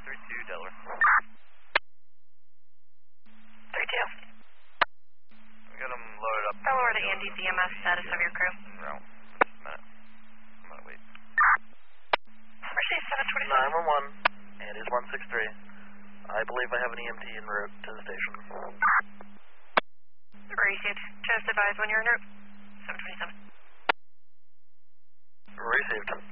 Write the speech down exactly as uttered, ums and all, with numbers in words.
three two, Delaware. three two. We got them loaded up. Delaware, the Andy D M S status of your crew. Route. Just a minute. I'm gonna wait. Received seven twenty-seven. nine one one, Andy's one six three. I believe I have an E M T en route to the station. Received. Just advise when you're en route. seven twenty-seven. Received.